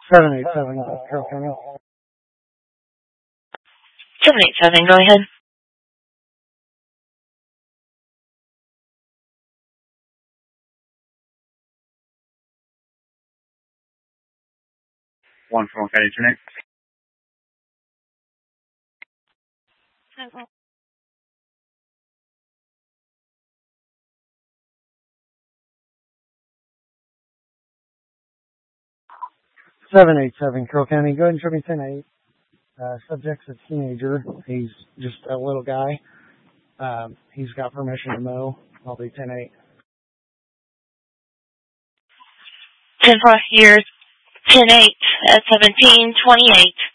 787, Carroll County. 787, go ahead. One Carroll County, Internet. Seven 787, Carroll County. Go ahead and show me 10-8. Subject's a teenager. He's just a little guy. He's got permission to mow. I'll do 10-8. 10-4, here, 10-8 at 1728.